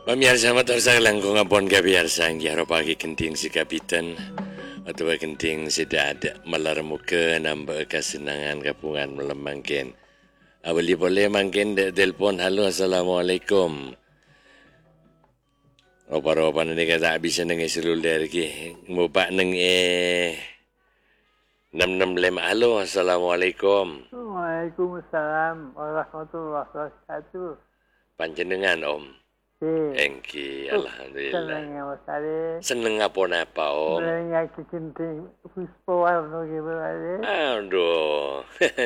Pamirsa matursa lang kung apon kabiarsa ang giharo pagi kenting si kapitan atau kenting si dad malarmuke nambah kesenangan kapungan melemangkin. Awali boleh mangkin telpon halo assalamualaikum. Opa-opa ni kata bisa nang seluler ki. Mupak nang 665 halo assalamualaikum. Waalaikumsalam warahmatullahi wabarakatuh. Panjenengan Om. Engki alhamdulillah. Seneng apa Om? Seneng kecinting puspa warna gimana? Aduh.